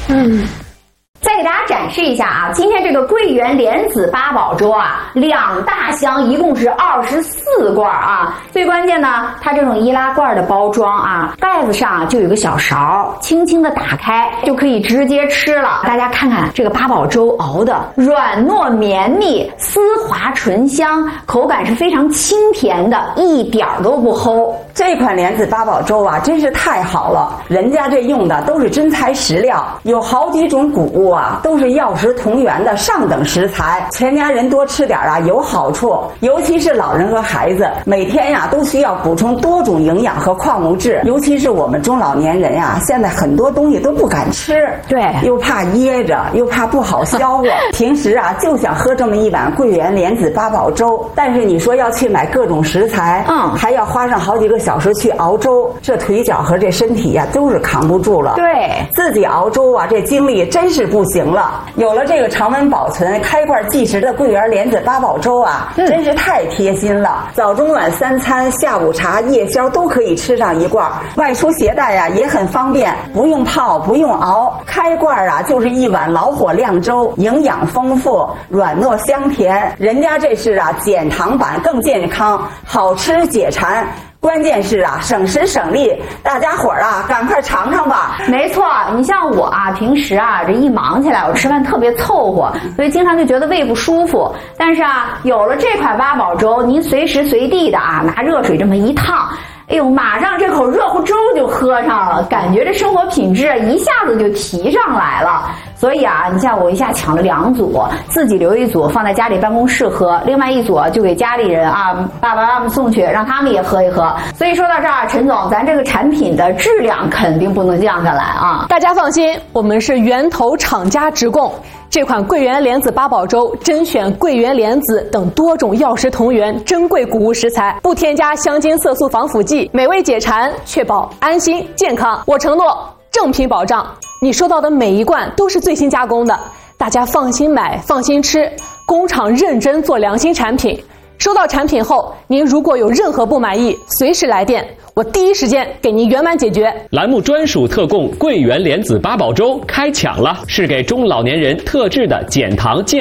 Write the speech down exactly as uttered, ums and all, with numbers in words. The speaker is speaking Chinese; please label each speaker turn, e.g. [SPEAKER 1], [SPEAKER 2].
[SPEAKER 1] 嗯。再给大家展示一下啊，今天这个桂圆莲子八宝粥啊，两大箱一共是二十四罐啊。最关键呢，它这种易拉罐的包装啊，盖子上就有个小勺，轻轻的打开就可以直接吃了。大家看看这个八宝粥熬的软糯绵密、丝滑醇香，口感是非常清甜的，一点都不齁。
[SPEAKER 2] 这款莲子八宝粥啊，真是太好了，人家这用的都是真材实料，有好几种谷物啊，都是药食同源的上等食材，全家人多吃点啊有好处，尤其是老人和孩子，每天呀都需要补充多种营养和矿物质，尤其是我们中老年人呀，现在很多东西都不敢吃，
[SPEAKER 1] 对，
[SPEAKER 2] 又怕噎着，又怕不好消化，平时啊就想喝这么一碗桂圆莲子八宝粥，但是你说要去买各种食材，嗯，还要花上好几个小时去熬粥，这腿脚和这身体呀都是扛不住了。
[SPEAKER 1] 对，
[SPEAKER 2] 自己熬粥啊，这精力真是不行了。有了这个常温保存、开罐即食的桂圆莲子八宝粥啊，嗯、真是太贴心了。早中晚三餐、下午茶、夜宵都可以吃上一罐，外出携带呀、啊、也很方便，不用泡，不用熬，开罐啊就是一碗老火靓粥，营养丰富，软糯香甜。人家这是啊减糖版，更健康，好吃解馋。关键是啊，省时省力，大家伙儿啊，赶快尝尝吧。
[SPEAKER 1] 没错，你像我啊，平时啊，这一忙起来，我吃饭特别凑合，所以经常就觉得胃不舒服。但是啊，有了这款八宝粥，您随时随地的啊，拿热水这么一烫，哎呦，马上这口热乎粥就喝上了，感觉这生活品质一下子就提上来了。所以啊，你像我一下抢了两组，自己留一组放在家里办公室喝，另外一组就给家里人啊爸爸妈妈送去，让他们也喝一喝。所以说到这儿，陈总，咱这个产品的质量肯定不能降下来啊！
[SPEAKER 3] 大家放心，我们是源头厂家直供。这款桂圆莲子八宝粥甄选桂圆莲子等多种药食同源珍贵谷物食材，不添加香精、色素、防腐剂，美味解馋，确保安心健康。我承诺正品保障，你收到的每一罐都是最新加工的，大家放心买，放心吃，工厂认真做良心产品。收到产品后，您如果有任何不满意，随时来电，我第一时间给您圆满解决。
[SPEAKER 4] 栏目专属特供桂圆莲子八宝粥开抢了，是给中老年人特制的减糖健